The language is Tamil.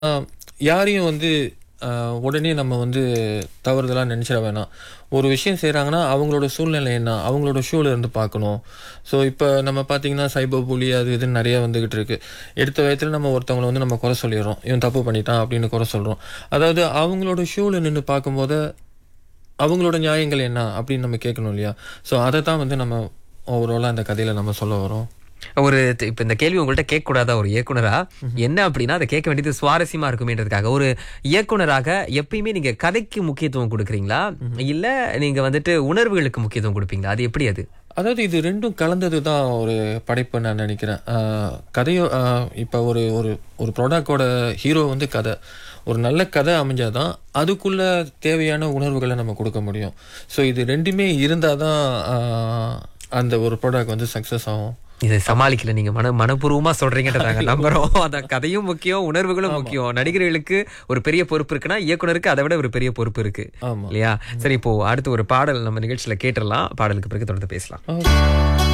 யாரையும் வந்து உடனே நம்ம வந்து தவறுதலா நினைச்சிட வேணாம். ஒரு விஷயம் செய்றாங்கன்னா, அவங்களோட சூழ்நிலை என்ன? அவங்களோட ஷூல இருந்து பார்க்கணும். ஸோ இப்ப நம்ம பார்த்தீங்கன்னா, சைபர் புலி அது இதுன்னு நெறைய வந்துகிட்டு இருக்கு. எடுத்த வயத்துல நம்ம ஒருத்தவங்கள வந்து நம்ம குறை சொல்லிர்றோம். இவன் தப்பு பண்ணிட்டான் அப்படின்னு குறை சொல்றோம். அதாவது அவங்களோட ஷூல நின்னு பார்க்கும்போது, அவங்களோட நியாயங்கள் என்ன? அப்படின்னு நம்ம கேட்கணும் இல்லையா? ஸோ அதத்தான் வந்து நம்ம ஓவராலா அந்த கதையில நம்ம சொல்ல வரோம். இப்ப இந்த கேள்வி உங்கள்ட்ட கேட்க கூடாதா ஒரு இயக்குனரா? என்ன அப்படின்னா அதை கேட்க வேண்டியது சுவாரஸ்யமா இருக்குமேன்றதுக்காக. ஒரு இயக்குனராக எப்பயுமே நீங்க கதைக்கு முக்கியத்துவம் கொடுக்குறீங்களா? இல்ல நீங்க வந்துட்டு உணர்வுகளுக்கு முக்கியத்துவம் கொடுப்பீங்களா? அது எப்படி அது? அதாவது இது 2ம் கலந்தது தான் ஒரு படைப்புன்னு நான் நினைக்கிறேன். கதையோ இப்ப ஒரு ஒரு ஒரு ப்ராடக்ட்டோட ஹீரோ வந்து கதை. ஒரு நல்ல கதை அமைஞ்சாதான் அதுக்குள்ள தேவையான உணர்வுகளை நம்ம கொடுக்க முடியும். ஸோ இது 2மே இருந்தா தான் அந்த ஒரு ப்ராடக்ட் வந்து சக்ஸஸ் ஆகும். இதை சமாளிக்கல நீங்க மனப்பூர்வமா சொல்றீங்கன்றத நாங்க நம்புறோம். அந்த கதையும் முக்கியம், உணர்வுகளும் முக்கியம். நடிகர்களுக்கு ஒரு பெரிய பொறுப்பு இருக்குன்னா இயக்குனருக்கு அதை விட ஒரு பெரிய பொறுப்பு இருக்கு இல்லையா? சரி, இப்போ அடுத்து ஒரு பாடல் நம்ம நிகழ்ச்சியில கேட்டுடலாம். பாடலுக்கு பிறகு தொடர்ந்து பேசலாம்.